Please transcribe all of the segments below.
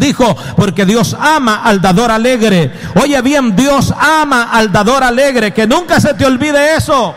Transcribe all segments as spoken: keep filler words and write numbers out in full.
Dijo, porque Dios ama al dador alegre. Oye bien, Dios ama al dador alegre. Que nunca se te olvide eso.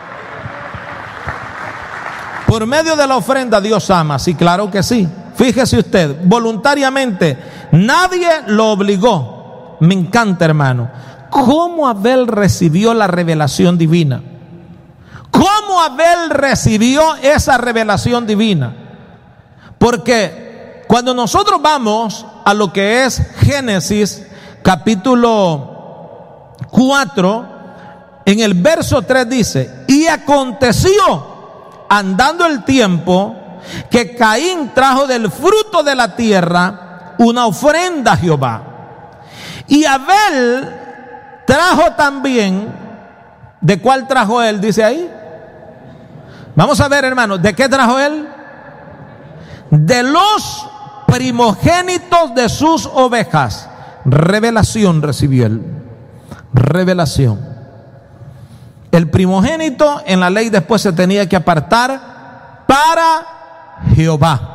Por medio de la ofrenda Dios ama. Sí, claro que sí. Fíjese usted, voluntariamente. Nadie lo obligó. Me encanta, hermano. ¿Cómo Abel recibió la revelación divina? ¿Cómo Abel recibió esa revelación divina? Porque cuando nosotros vamos a lo que es Génesis capítulo cuatro, en el verso tres dice: y aconteció, andando el tiempo, que Caín trajo del fruto de la tierra una ofrenda a Jehová. Y Abel trajo también, ¿de cuál trajo él? Dice ahí. Vamos a ver, hermanos, ¿de qué trajo él? De los primogénitos de sus ovejas. Revelación recibió él. Revelación. El primogénito en la ley después se tenía que apartar para Jehová.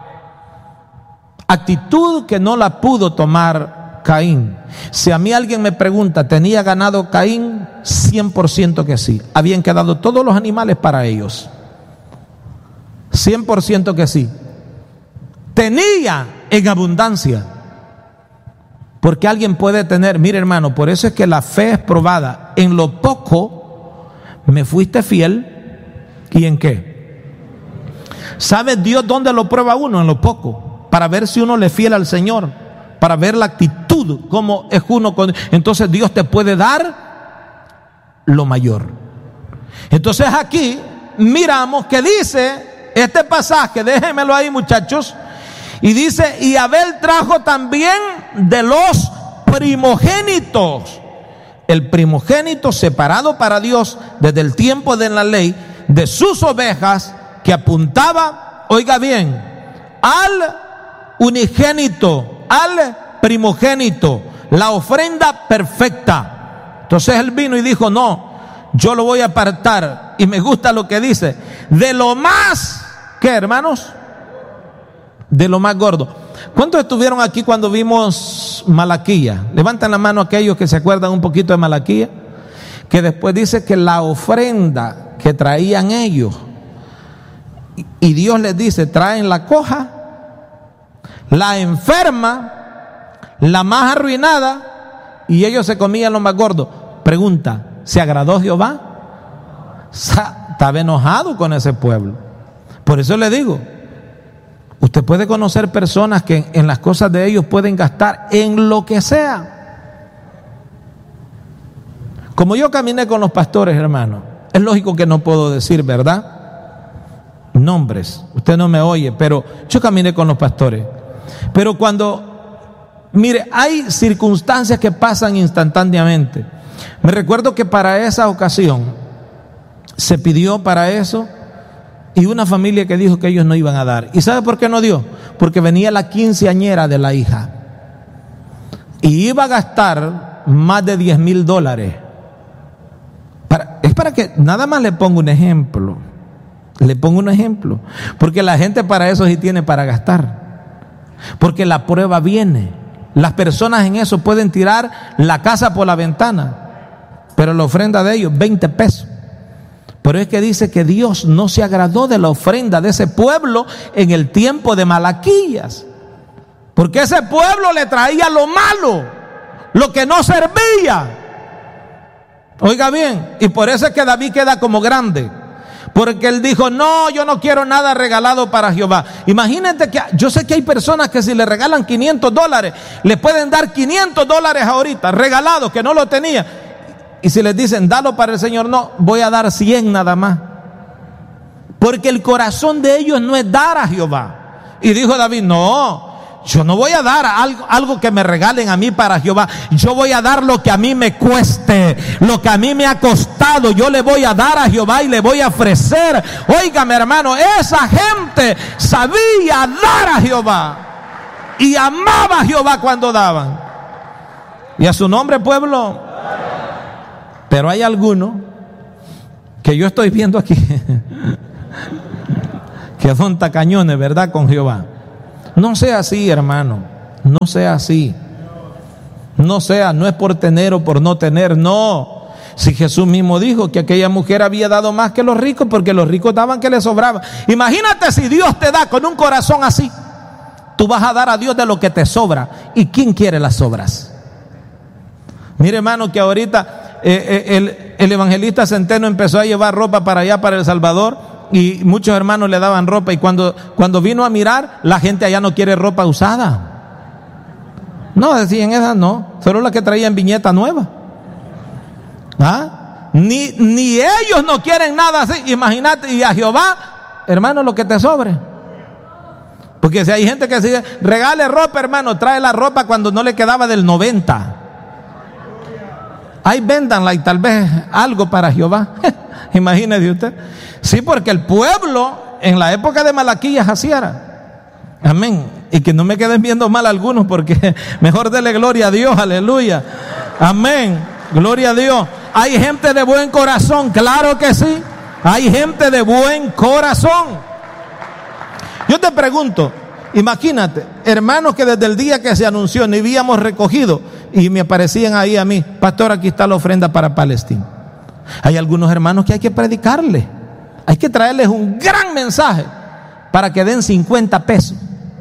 Actitud que no la pudo tomar Caín. Si a mí alguien me pregunta, ¿tenía ganado Caín? cien por ciento que sí. Habían quedado todos los animales para ellos. cien por ciento que sí. Tenía en abundancia. Porque alguien puede tener, mire hermano, por eso es que la fe es probada. En lo poco me fuiste fiel. ¿Y en qué? ¿Sabe Dios dónde lo prueba uno? En lo poco. Para ver si uno le es fiel al Señor. Para ver la actitud, cómo es uno con... Entonces Dios te puede dar lo mayor. Entonces aquí miramos que dice este pasaje, déjenmelo ahí muchachos, y dice: y Abel trajo también de los primogénitos. El primogénito separado para Dios desde el tiempo de la ley, de sus ovejas, que apuntaba, oiga bien, al unigénito, al primogénito, la ofrenda perfecta. Entonces él vino y dijo: no, yo lo voy a apartar. Y me gusta lo que dice: de lo más, ¿qué, hermanos? De lo más gordo. ¿Cuántos estuvieron aquí cuando vimos Malaquía? Levanten la mano aquellos que se acuerdan un poquito de Malaquía. Que después dice que la ofrenda que traían ellos, y Dios les dice: traen la coja, la enferma, la más arruinada, y ellos se comían lo más gordo. Pregunta: ¿se agradó Jehová? Estaba enojado con ese pueblo. Por eso le digo, usted puede conocer personas que en las cosas de ellos pueden gastar en lo que sea. Como yo caminé con los pastores, hermano, es lógico que no puedo decir, ¿verdad?, nombres. Usted no me oye, pero yo caminé con los pastores. Pero cuando, mire, hay circunstancias que pasan instantáneamente. Me recuerdo que para esa ocasión se pidió para eso, y una familia que dijo que ellos no iban a dar. ¿Y sabe por qué no dio? Porque venía la quinceañera de la hija y iba a gastar más de diez mil dólares. Para, es para que nada más le pongo un ejemplo. Le pongo un ejemplo. Porque la gente para eso sí tiene para gastar. Porque la prueba viene. Las personas en eso pueden tirar la casa por la ventana, pero la ofrenda de ellos, veinte pesos. Pero es que dice que Dios no se agradó de la ofrenda de ese pueblo en el tiempo de Malaquías, porque ese pueblo le traía lo malo, lo que no servía. Oiga bien, y por eso es que David queda como grande, porque él dijo: no, yo no quiero nada regalado para Jehová. Imagínate que yo sé que hay personas que si le regalan quinientos dólares, le pueden dar quinientos dólares ahorita, regalados, que no lo tenía. Y si les dicen: dalo para el Señor, no, voy a dar cien nada más. Porque el corazón de ellos no es dar a Jehová. Y dijo David: no, yo no voy a dar algo, algo que me regalen a mí para Jehová. Yo voy a dar lo que a mí me cueste, lo que a mí me ha costado. Yo le voy a dar a Jehová y le voy a ofrecer. Óigame, hermano, esa gente sabía dar a Jehová y amaba a Jehová cuando daban. Y a su nombre, pueblo. Pero hay algunos que yo estoy viendo aquí que son tacañones, ¿verdad?, con Jehová. No sea así, hermano. No sea así. No sea, no es por tener o por no tener, no. Si Jesús mismo dijo que aquella mujer había dado más que los ricos, porque los ricos daban que les sobraba. Imagínate si Dios te da con un corazón así. Tú vas a dar a Dios de lo que te sobra. ¿Y quién quiere las sobras? Mire, hermano, que ahorita eh, eh, el, el evangelista Centeno empezó a llevar ropa para allá, para El Salvador, y muchos hermanos le daban ropa, y cuando, cuando vino a mirar, la gente allá no quiere ropa usada. No, decían esas no, solo las que traían viñeta nueva. ¿Ah? Ni, ni ellos no quieren nada así. Imagínate, y a Jehová, hermano, lo que te sobre. Porque si hay gente que dice, regale ropa, hermano, trae la ropa cuando no le quedaba del noventa. Ahí véndanla y tal vez algo para Jehová. Imagínese usted. Sí, porque el pueblo en la época de Malaquías así era. Amén. Y que no me queden viendo mal algunos, porque mejor dele gloria a Dios, aleluya. Amén. Gloria a Dios. Hay gente de buen corazón, claro que sí. Hay gente de buen corazón. Yo te pregunto, imagínate, hermanos que desde el día que se anunció ni habíamos recogido, y me aparecían ahí a mí, pastor, aquí está la ofrenda para Palestina. Hay algunos hermanos que hay que predicarles, hay que traerles un gran mensaje para que den cincuenta pesos.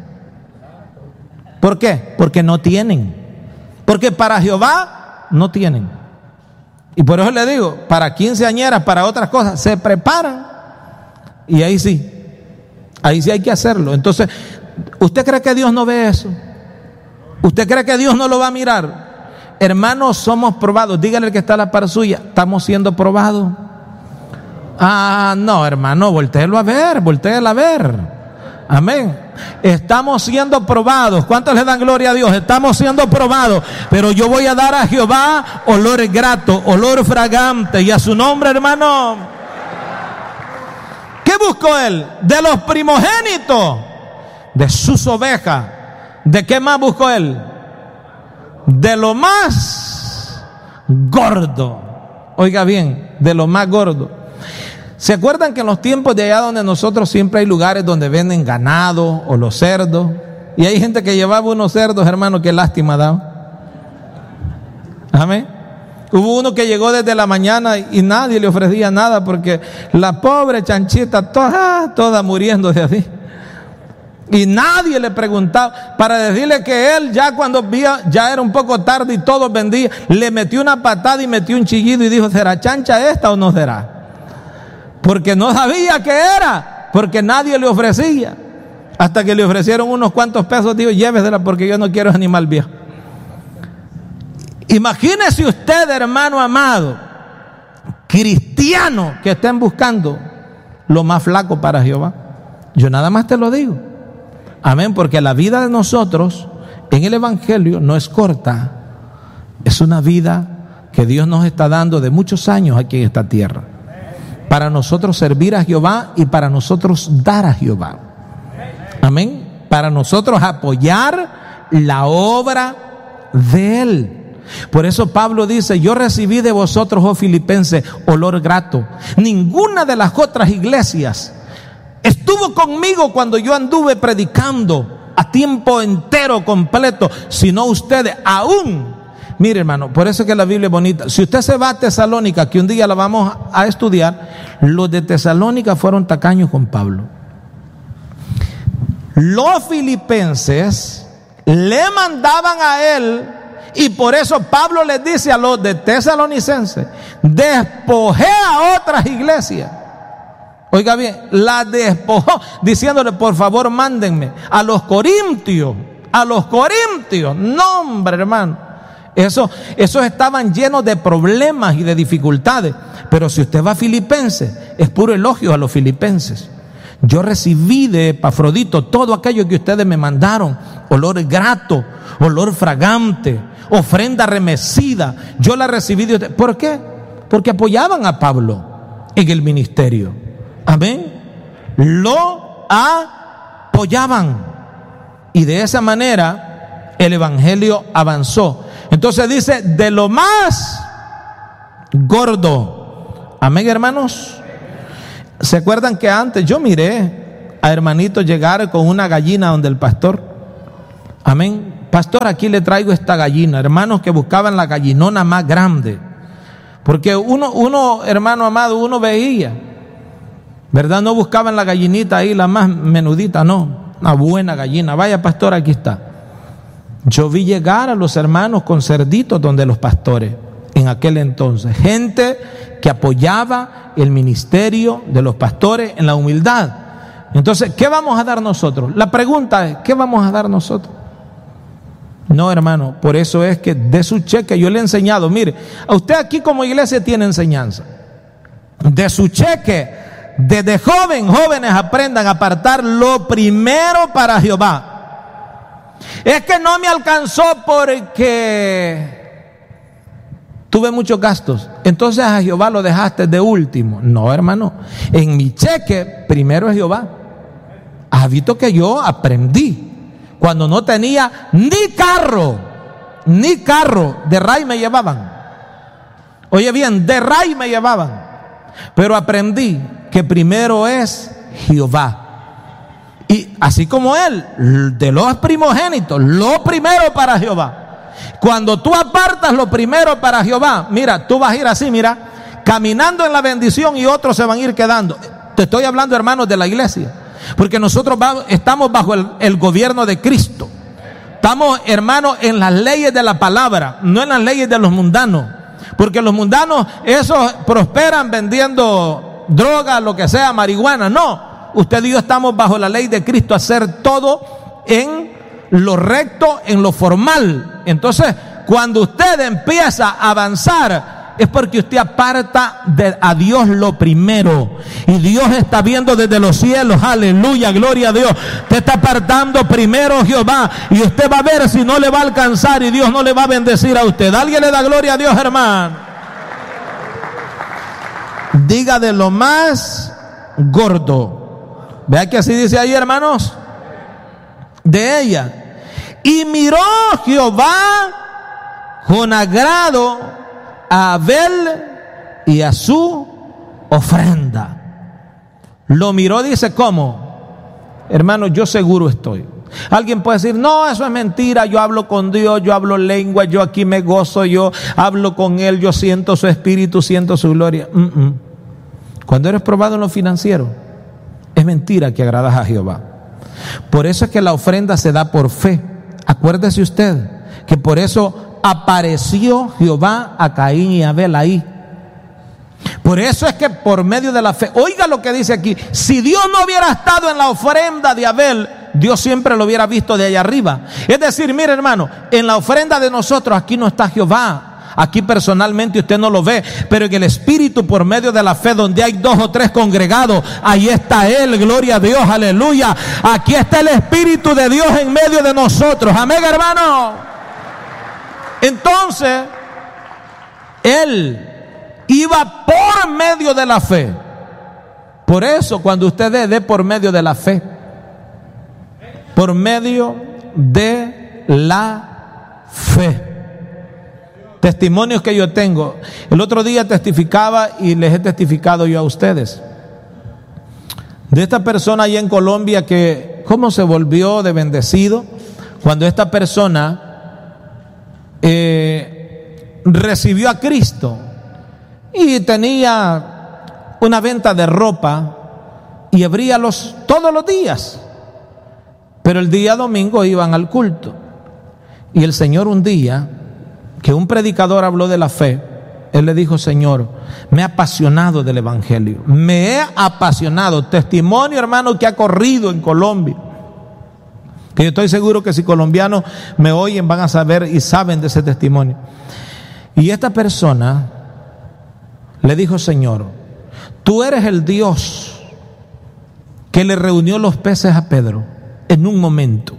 ¿Por qué? Porque no tienen. Porque para Jehová no tienen. Y por eso le digo, para quinceañeras, para otras cosas, se preparan. Y ahí sí, ahí sí hay que hacerlo. Entonces, ¿usted cree que Dios no ve eso? ¿Usted cree que Dios no lo va a mirar? Hermanos, somos probados. Dígale al que está a la par suya, estamos siendo probados. Ah, no, hermano, voltéelo a ver, voltéelo a ver. Amén. Estamos siendo probados. ¿Cuántos le dan gloria a Dios? Estamos siendo probados. Pero yo voy a dar a Jehová olor grato, olor fragante. Y a su nombre, hermano. ¿Qué buscó él? De los primogénitos de sus ovejas. ¿De qué más buscó él? De lo más gordo. Oiga bien, de lo más gordo. ¿Se acuerdan que en los tiempos de allá donde nosotros siempre hay lugares donde venden ganado o los cerdos? Y hay gente que llevaba unos cerdos, hermano, qué lástima daba. Amén. Hubo uno que llegó desde la mañana y nadie le ofrecía nada porque la pobre chanchita toda, toda muriendo de así. Y nadie le preguntaba para decirle que él ya cuando vía, ya era un poco tarde y todos vendían, le metió una patada y metió un chillido y dijo, ¿será chancha esta o no será? Porque no sabía qué era, porque nadie le ofrecía. Hasta que le ofrecieron unos cuantos pesos, dijo, llévesela porque yo no quiero animal viejo. Imagínese usted, hermano amado, cristiano, que estén buscando lo más flaco para Jehová. Yo nada más te lo digo. Amén, porque la vida de nosotros en el Evangelio no es corta. Es una vida que Dios nos está dando de muchos años aquí en esta tierra. Para nosotros servir a Jehová y para nosotros dar a Jehová. Amén. Para nosotros apoyar la obra de Él. Por eso Pablo dice, yo recibí de vosotros, oh filipenses, olor grato. Ninguna de las otras iglesias estuvo conmigo cuando yo anduve predicando a tiempo entero, completo, sino ustedes aún. Mire, hermano, por eso es que la Biblia es bonita. Si usted se va a Tesalónica, que un día la vamos a estudiar, los de Tesalónica fueron tacaños con Pablo. Los filipenses le mandaban a él, y por eso Pablo les dice a los de tesalonicenses, despojé a otras iglesias. Oiga bien, la despojó, diciéndole, por favor, mándenme a los corintios, a los corintios. No, hombre, hermano. Eso, esos estaban llenos de problemas y de dificultades. Pero si usted va a Filipenses, es puro elogio a los filipenses. Yo recibí de Epafrodito todo aquello que ustedes me mandaron: olor grato, olor fragante, ofrenda remecida. Yo la recibí de ustedes. ¿Por qué? Porque apoyaban a Pablo en el ministerio. Amén. Lo apoyaban. Y de esa manera el evangelio avanzó. Entonces dice, de lo más gordo. Amén, hermanos. ¿Se acuerdan que antes yo miré a hermanitos llegar con una gallina donde el pastor? Amén. pastor, aquí le traigo esta gallina. Hermanos que buscaban la gallinona más grande, porque uno, uno, hermano amado, uno veía, ¿verdad? No buscaban la gallinita ahí, la más menudita, no, una buena gallina. Vaya, pastor, aquí está. Yo vi llegar a los hermanos con cerditos donde los pastores en aquel entonces, gente que apoyaba el ministerio de los pastores en la humildad. Entonces, ¿qué vamos a dar nosotros? La pregunta es, ¿qué vamos a dar nosotros? No, hermano, por eso es que de su cheque yo le he enseñado. Mire, a usted aquí como iglesia tiene enseñanza. De su cheque, desde joven, jóvenes aprendan a apartar lo primero para Jehová. Es que no me alcanzó porque tuve muchos gastos, entonces a Jehová lo dejaste de último. No, hermano, en mi cheque primero es Jehová. ¿Has visto que yo aprendí? Cuando no tenía ni carro, ni carro, de ray me llevaban. Oye bien, de ray me llevaban. Pero aprendí que primero es Jehová. Y así como él, de los primogénitos, lo primero para Jehová. Cuando tú apartas lo primero para Jehová, mira, tú vas a ir así, mira, caminando en la bendición y otros se van a ir quedando. Te estoy hablando, hermanos, de la iglesia, porque nosotros vamos, estamos bajo el, el gobierno de Cristo. Estamos, hermanos, en las leyes de la palabra, no en las leyes de los mundanos, porque los mundanos, esos prosperan vendiendo droga, lo que sea, marihuana. No, usted y yo estamos bajo la ley de Cristo, hacer todo en lo recto, en lo formal. Entonces, cuando usted empieza a avanzar, es porque usted aparta de, a Dios lo primero. Y Dios está viendo desde los cielos, aleluya, gloria a Dios. Usted está apartando primero Jehová, y usted va a ver si no le va a alcanzar y Dios no le va a bendecir a usted. Alguien le da gloria a Dios, hermano. Diga de lo más gordo. Vea que así dice ahí, hermanos, de ella. Y miró Jehová con agrado a Abel y a su ofrenda. Lo miró, dice, ¿cómo? Hermano, yo seguro estoy. Alguien puede decir, no, eso es mentira, yo hablo con Dios, yo hablo lengua, yo aquí me gozo, yo hablo con Él, yo siento su espíritu, siento su gloria. Mm-mm. Cuando eres probado en lo financiero, es mentira que agradas a Jehová. Por eso es que la ofrenda se da por fe. Acuérdese usted que por eso apareció Jehová a Caín y Abel ahí. Por eso es que por medio de la fe, oiga lo que dice aquí, si Dios no hubiera estado en la ofrenda de Abel, Dios siempre lo hubiera visto de allá arriba. Es decir, mire, hermano, en la ofrenda de nosotros aquí no está Jehová. Aquí personalmente usted no lo ve, pero en el Espíritu, por medio de la fe, donde hay dos o tres congregados, ahí está Él, gloria a Dios, aleluya. Aquí está el Espíritu de Dios en medio de nosotros, amén, hermano. Entonces, Él iba por medio de la fe. Por eso, cuando usted dé, dé por medio de la fe. Por medio de la fe. Testimonios que yo tengo. El otro día testificaba y les he testificado yo a ustedes de esta persona allá en Colombia, que cómo se volvió de bendecido cuando esta persona eh, recibió a Cristo y tenía una venta de ropa y abría los todos los días, pero el día domingo iban al culto. Y el Señor, un día que un predicador habló de la fe, él le dijo: Señor, me he apasionado del evangelio, me he apasionado. Testimonio, hermano, que ha corrido en Colombia, que yo estoy seguro que si colombianos me oyen van a saber y saben de ese testimonio. Y esta persona le dijo: Señor, tú eres el Dios que le reunió los peces a Pedro en un momento.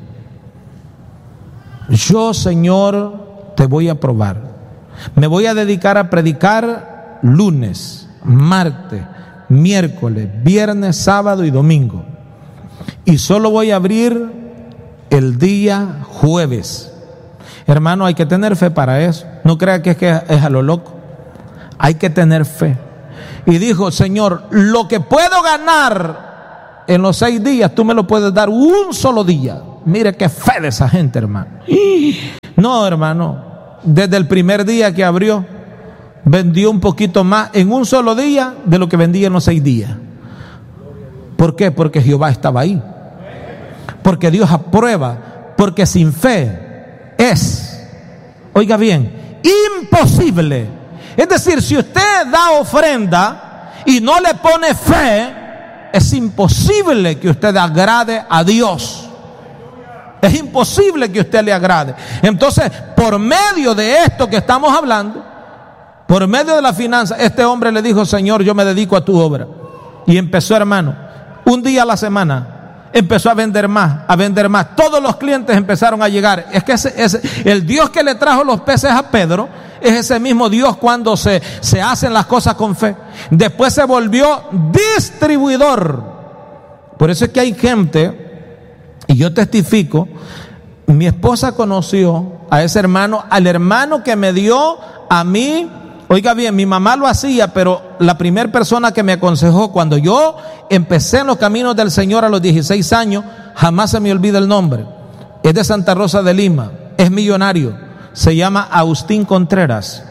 Yo, Señor, te voy a probar. Me voy a dedicar a predicar lunes, martes, miércoles, viernes, sábado y domingo. Y solo voy a abrir el día jueves. Hermano, hay que tener fe para eso. No crea que es, que es a lo loco. Hay que tener fe. Y dijo: Señor, lo que puedo ganar en los seis días, tú me lo puedes dar un solo día. Mire qué fe de esa gente, hermano. No, hermano, desde el primer día que abrió, vendió un poquito más en un solo día de lo que vendía en los seis días. ¿Por qué? Porque Jehová estaba ahí. Porque Dios aprueba. Porque sin fe es, oiga bien, imposible. Es decir, si usted da ofrenda y no le pone fe, es imposible que usted agrade a Dios. Es imposible que usted le agrade. Entonces, por medio de esto que estamos hablando, por medio de la finanza, este hombre le dijo: Señor, yo me dedico a tu obra. Y empezó, hermano, un día a la semana empezó a vender más, a vender más. Todos los clientes empezaron a llegar. Es que ese, ese, el Dios que le trajo los peces a Pedro es ese mismo Dios cuando se, se hacen las cosas con fe. Después se volvió distribuidor. Por eso es que hay gente, y yo testifico, mi esposa conoció a ese hermano, al hermano que me dio a mí. Oiga bien, mi mamá lo hacía, pero la primera persona que me aconsejó cuando yo empecé en los caminos del Señor a los dieciséis años, jamás se me olvida el nombre. Es de Santa Rosa de Lima, es millonario, se llama Agustín Contreras.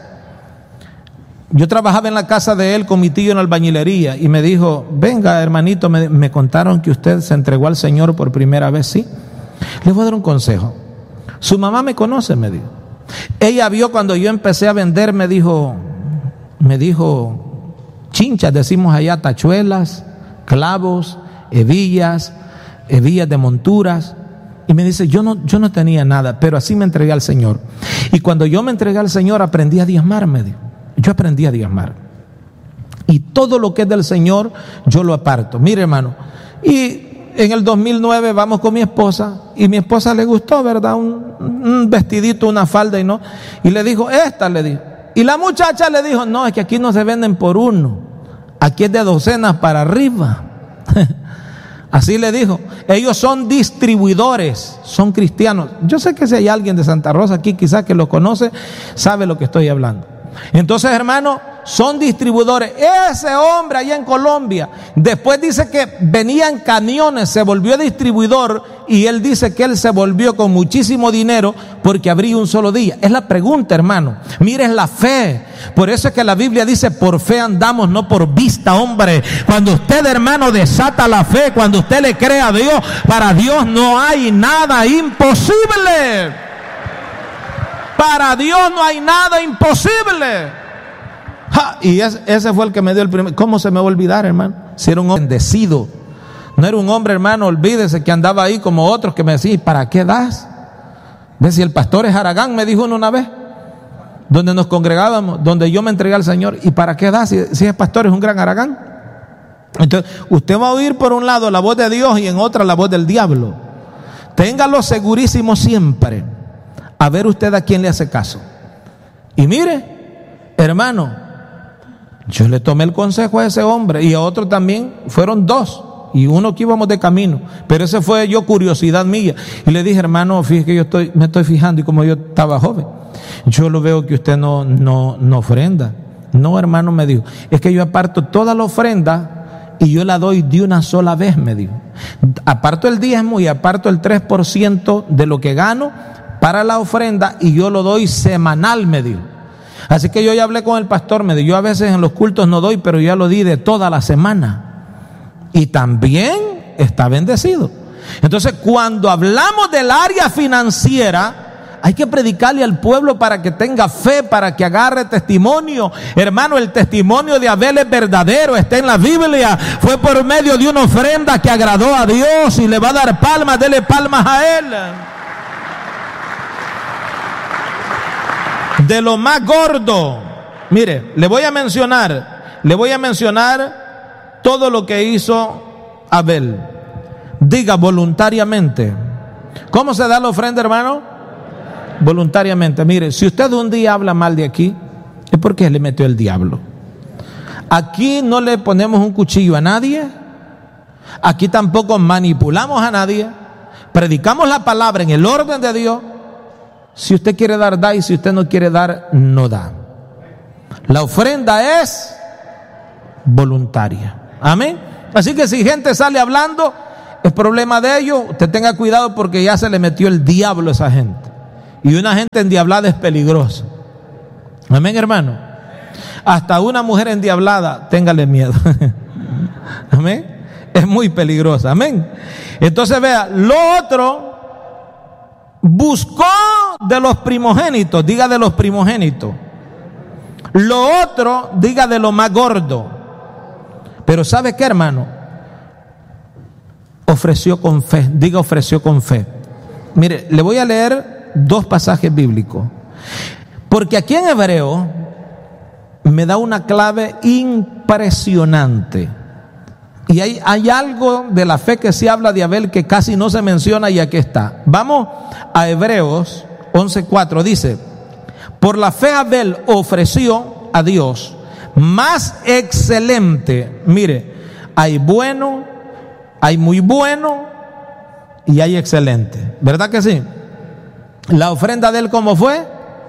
Yo trabajaba en la casa de él con mi tío en albañilería y me dijo: venga, hermanito, me, me contaron que usted se entregó al Señor por primera vez. Sí, le voy a dar un consejo. Su mamá me conoce, me dijo. Ella vio cuando yo empecé a vender, me dijo, me dijo chinchas, decimos allá, tachuelas, clavos, hebillas, hebillas de monturas. Y me dice: yo no, yo no tenía nada, pero así me entregué al Señor. Y cuando yo me entregué al Señor, aprendí a diezmar, me dijo. Yo aprendí a diezmar. Y todo lo que es del Señor, yo lo aparto. Mire, hermano, y en el dos mil nueve vamos con mi esposa, y mi esposa le gustó, ¿verdad? Un, un vestidito, una falda, y no. Y le dijo: esta, le dijo. Y la muchacha le dijo: no, es que aquí no se venden por uno, aquí es de docenas para arriba. Así le dijo. Ellos son distribuidores, son cristianos. Yo sé que si hay alguien de Santa Rosa aquí quizás que lo conoce, sabe lo que estoy hablando. Entonces, hermano, son distribuidores. Ese hombre allá en Colombia, después dice que venían camiones, se volvió distribuidor, y él dice que él se volvió con muchísimo dinero porque abría un solo día. Es la pregunta, hermano. Miren la fe. Por eso es que la Biblia dice: por fe andamos, no por vista, hombre. Cuando usted, hermano, desata la fe, cuando usted le cree a Dios, para Dios no hay nada imposible. Para Dios no hay nada imposible. Ja, y ese, ese fue el que me dio el primer. ¿Cómo se me va a olvidar, hermano? Si era un hombre bendecido. No era un hombre, hermano, olvídese, que andaba ahí como otros que me decían: ¿para qué das? ¿Ves? Si el pastor es Aragán, me dijo uno una vez, donde nos congregábamos, donde yo me entregué al Señor: ¿y para qué das? Si, si es pastor, es un gran Aragán. Entonces, usted va a oír por un lado la voz de Dios y en otra la voz del diablo. Téngalo segurísimo siempre. A ver usted a quién le hace caso. Y mire, hermano, yo le tomé el consejo a ese hombre, y a otro también. Fueron dos, y uno que íbamos de camino, pero ese fue yo, curiosidad mía. Y le dije: hermano, fíjese que yo estoy, me estoy fijando, y como yo estaba joven, yo lo veo que usted no, no, no ofrenda. No, hermano, me dijo, es que yo aparto toda la ofrenda y yo la doy de una sola vez, me dijo. Aparto el diezmo y aparto el tres por ciento de lo que gano para la ofrenda, y yo lo doy semanal, me dijo. Así que yo ya hablé con el pastor, me dijo: yo a veces en los cultos no doy, pero ya lo di de toda la semana, y también está bendecido. Entonces, cuando hablamos del área financiera, hay que predicarle al pueblo para que tenga fe, para que agarre testimonio. Hermano, el testimonio de Abel es verdadero, está en la Biblia. Fue por medio de una ofrenda que agradó a Dios, y le va a dar palmas, dele palmas a él. De lo más gordo, mire, le voy a mencionar, le voy a mencionar todo lo que hizo Abel. Diga: voluntariamente. ¿Cómo se da la ofrenda, hermano? Voluntariamente. Mire, si usted un día habla mal de aquí, es porque le metió el diablo. Aquí no le ponemos un cuchillo a nadie, aquí tampoco manipulamos a nadie, predicamos la palabra en el orden de Dios. Si usted quiere dar, da, y si usted no quiere dar, no da. La ofrenda es voluntaria. Amén. Así que si gente sale hablando, es problema de ellos. Usted tenga cuidado porque ya se le metió el diablo a esa gente. Y una gente endiablada es peligrosa. Amén, hermano. Hasta una mujer endiablada, téngale miedo. Amén. Es muy peligrosa. Amén. Entonces vea, lo otro, buscó de los primogénitos, diga de los primogénitos. Lo otro, diga de lo más gordo. Pero ¿sabe qué, hermano? Ofreció con fe, diga ofreció con fe. Mire, le voy a leer dos pasajes bíblicos. Porque aquí en Hebreo me da una clave impresionante. Y hay, hay algo de la fe que se habla de Abel que casi no se menciona y aquí está. Vamos a Hebreos once cuatro, dice: por la fe Abel ofreció a Dios más excelente. Mire, hay bueno, hay muy bueno y hay excelente. ¿Verdad que sí? La ofrenda de él, ¿cómo fue?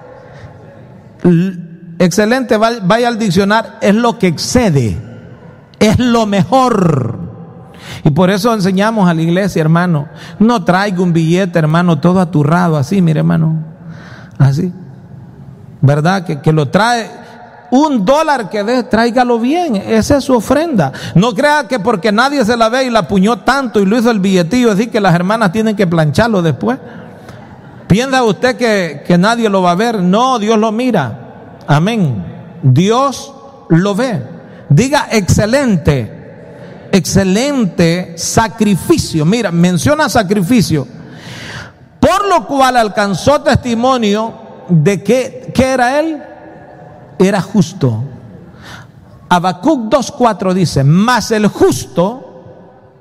Excelente, vaya al diccionario, es lo que excede, es lo mejor. Y por eso enseñamos a la iglesia, hermano, no traiga un billete, hermano, todo aturrado así, mire, hermano, así, ¿verdad? Que, que lo trae, un dólar que dé, tráigalo bien, esa es su ofrenda. No crea que porque nadie se la ve y la puñó tanto y lo hizo el billetillo, así que las hermanas tienen que plancharlo después. ¿Piensa usted que, que nadie lo va a ver? No, Dios lo mira. Amén. Dios lo ve. Diga excelente. Excelente sacrificio. Mira, menciona sacrificio. Por lo cual alcanzó testimonio de que, ¿qué era él? Era justo. Habacuc dos cuatro dice: mas el justo,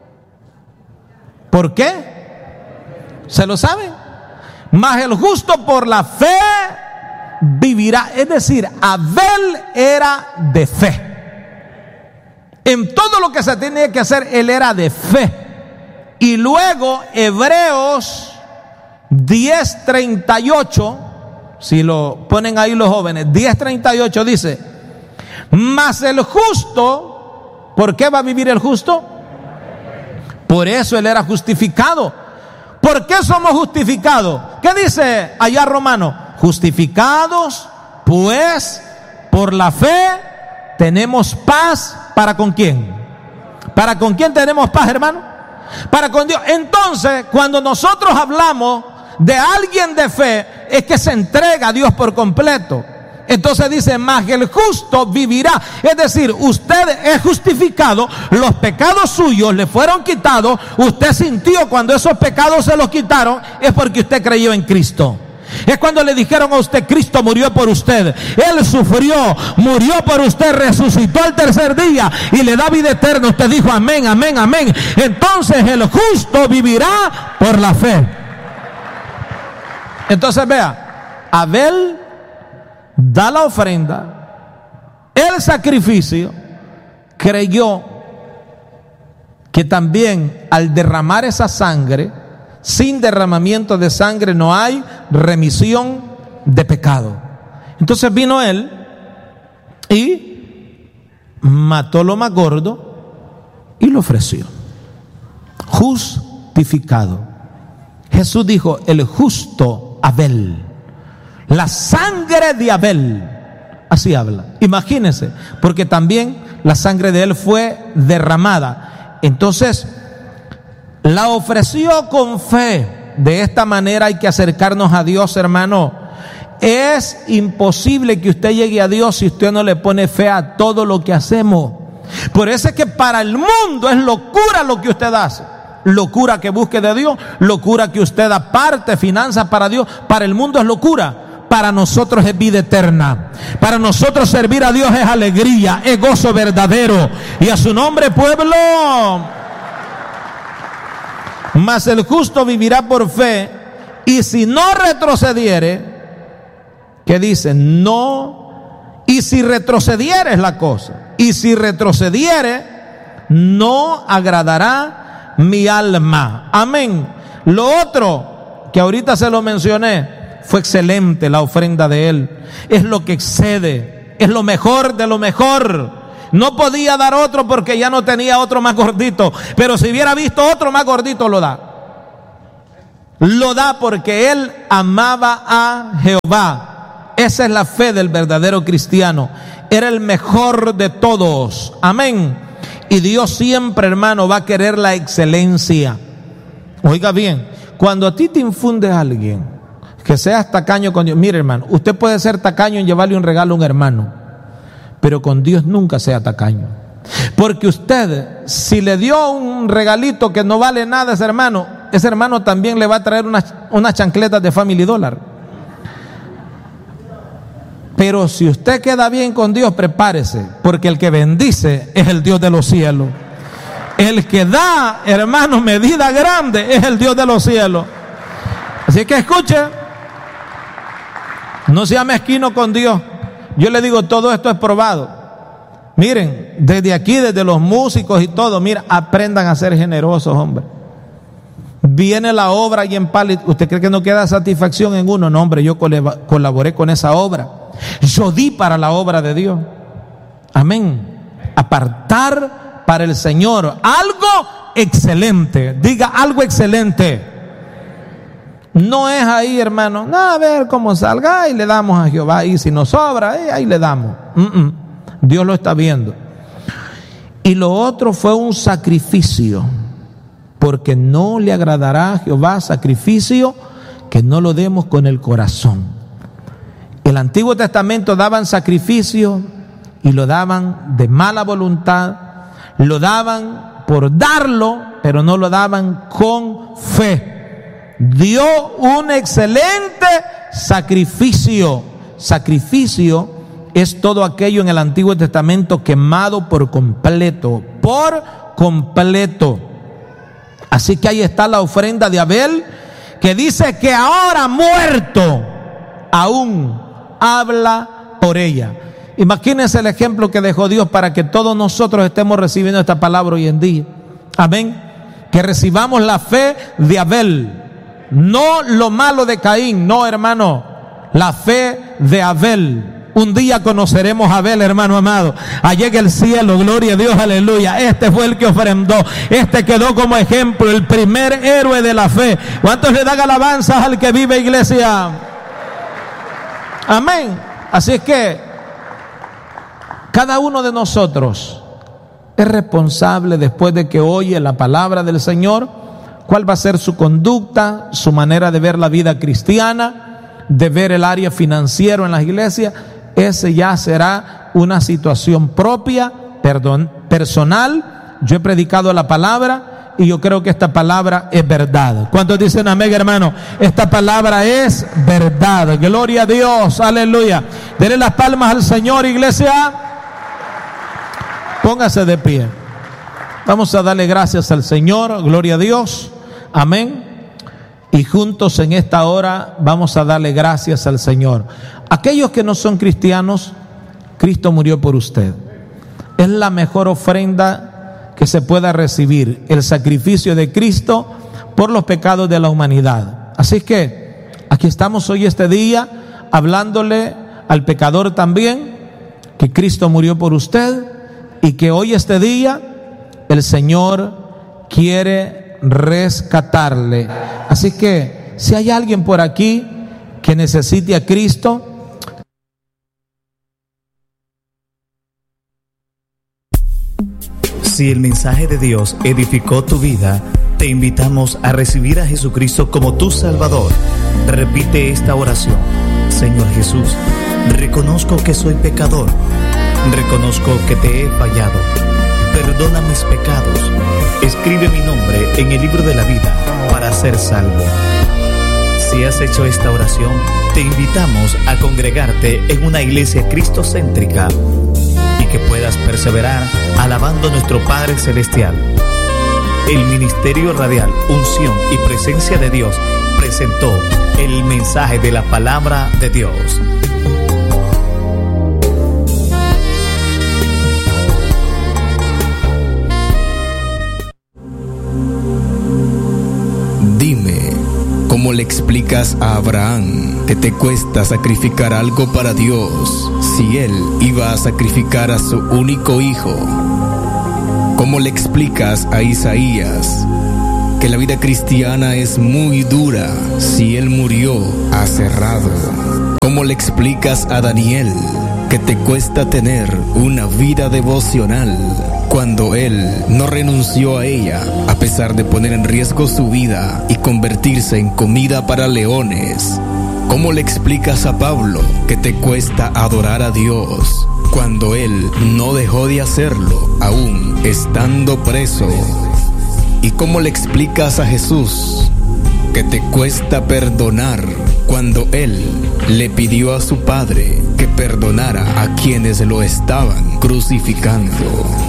¿por qué? ¿Se lo sabe? Mas el justo por la fe vivirá. Es decir, Abel era de fe. En todo lo que se tenía que hacer, él era de fe. Y luego Hebreos diez treinta y ocho, si lo ponen ahí los jóvenes, diez treinta y ocho dice: mas el justo, ¿por qué va a vivir el justo? Por eso él era justificado. ¿Por qué somos justificados? ¿Qué dice allá Romano? Justificados pues por la fe tenemos paz. ¿Para con quién? ¿Para con quién tenemos paz, hermano? Para con Dios. Entonces, cuando nosotros hablamos de alguien de fe, es que se entrega a Dios por completo. Entonces dice: mas el justo vivirá. Es decir, usted es justificado, los pecados suyos le fueron quitados. Usted sintió cuando esos pecados se los quitaron, es porque usted creyó en Cristo. Es cuando le dijeron a usted: Cristo murió por usted, Él sufrió, murió por usted, resucitó al tercer día y le da vida eterna. Usted dijo amén, amén, amén. Entonces el justo vivirá por la fe. Entonces vea, Abel da la ofrenda, el sacrificio, creyó que también al derramar esa sangre, sin derramamiento de sangre no hay remisión de pecado. Entonces vino él y mató lo más gordo y lo ofreció. Justificado. Jesús dijo: el justo Abel. La sangre de Abel. Así habla. Imagínense, porque también la sangre de él fue derramada. Entonces la ofreció con fe. De esta manera hay que acercarnos a Dios, hermano. Es imposible que usted llegue a Dios si usted no le pone fe a todo lo que hacemos. Por eso es que para el mundo es locura lo que usted hace. Locura que busque de Dios, locura que usted aparte finanzas para Dios. Para el mundo es locura. Para nosotros es vida eterna. Para nosotros servir a Dios es alegría, es gozo verdadero. Y a su nombre, pueblo. Mas el justo vivirá por fe, y si no retrocediere, ¿qué dice? No, y si retrocediere es la cosa, y si retrocediere, no agradará mi alma. Amén. Lo otro, que ahorita se lo mencioné, fue excelente la ofrenda de él. Es lo que excede, es lo mejor de lo mejor. No podía dar otro porque ya no tenía otro más gordito, pero si hubiera visto otro más gordito, lo da. Lo da porque él amaba a Jehová. Esa es la fe del verdadero cristiano. Era el mejor de todos. Amén. Y Dios siempre, hermano, va a querer la excelencia. Oiga bien, cuando a ti te infunde alguien que seas tacaño con Dios, mire, hermano, usted puede ser tacaño en llevarle un regalo a un hermano, pero con Dios nunca sea tacaño. Porque usted, si le dio un regalito que no vale nada a ese hermano, ese hermano también le va a traer unas, unas chancletas de Family Dollar. Pero si usted queda bien con Dios, prepárese, porque el que bendice es el Dios de los cielos. El que da, hermano, medida grande es el Dios de los cielos. Así que escuche, no sea mezquino con Dios. Yo le digo, todo esto es probado. Miren, desde aquí, desde los músicos y todo, mira, aprendan a ser generosos, hombre. Viene la obra y en pali, ¿usted cree que no queda satisfacción en uno? No, hombre, yo colaboré con esa obra. Yo di para la obra de Dios. Amén. Apartar para el Señor algo excelente. Diga algo excelente. No es ahí, hermano, no, a ver cómo salga y le damos a Jehová. Y si nos sobra, eh, ahí le damos. Mm-mm. Dios lo está viendo. Y lo otro fue un sacrificio, porque no le agradará a Jehová sacrificio que no lo demos con el corazón. El Antiguo Testamento daban sacrificio y lo daban de mala voluntad, lo daban por darlo, pero no lo daban con fe. Dio un excelente sacrificio. Sacrificio es todo aquello en el Antiguo Testamento quemado por completo, por completo. Así que ahí está la ofrenda de Abel, que dice que ahora muerto, aún habla por ella. Imagínense el ejemplo que dejó Dios para que todos nosotros estemos recibiendo esta palabra hoy en día. Amén. Que recibamos la fe de Abel, no lo malo de Caín, no, hermano, la fe de Abel. Un día conoceremos a Abel, hermano amado, allá en el cielo, gloria a Dios, aleluya. Este fue el que ofrendó, este quedó como ejemplo, el primer héroe de la fe. ¿Cuántos le dan alabanzas al que vive, iglesia? Amén. Así es que cada uno de nosotros es responsable, después de que oye la palabra del Señor, cuál va a ser su conducta, su manera de ver la vida cristiana, de ver el área financiero en las iglesias. Ese ya será una situación propia, perdón, personal. Yo he predicado la palabra y yo creo que esta palabra es verdad. ¿Cuántos dicen amén, hermano? Esta palabra es verdad. Gloria a Dios, aleluya. Denle las palmas al Señor, iglesia. Póngase de pie. Vamos a darle gracias al Señor, gloria a Dios, amén. Y juntos en esta hora vamos a darle gracias al Señor. Aquellos que no son cristianos, Cristo murió por usted. Es la mejor ofrenda que se pueda recibir, el sacrificio de Cristo por los pecados de la humanidad. Así que aquí estamos hoy este día hablándole al pecador también que Cristo murió por usted y que hoy este día el Señor quiere rescatarle. Así que si hay alguien por aquí que necesite a Cristo, si el mensaje de Dios edificó tu vida, te invitamos a recibir a Jesucristo como tu Salvador. Repite esta oración: Señor Jesús, reconozco que soy pecador, reconozco que te he fallado, perdona mis pecados, escribe mi nombre en el libro de la vida para ser salvo. Si has hecho esta oración, te invitamos a congregarte en una iglesia cristocéntrica y que puedas perseverar alabando a nuestro Padre Celestial. El Ministerio Radial Unción y Presencia de Dios presentó el mensaje de la palabra de Dios. Dime, ¿cómo le explicas a Abraham que te cuesta sacrificar algo para Dios si él iba a sacrificar a su único hijo? ¿Cómo le explicas a Isaías que la vida cristiana es muy dura si él murió aserrado? ¿Cómo le explicas a Daniel que te cuesta tener una vida devocional cuando él no renunció a ella a pesar de poner en riesgo su vida y convertirse en comida para leones? ¿Cómo le explicas a Pablo que te cuesta adorar a Dios cuando él no dejó de hacerlo aún estando preso? ¿Y cómo le explicas a Jesús que te cuesta perdonar cuando él le pidió a su Padre que perdonara a quienes lo estaban crucificando?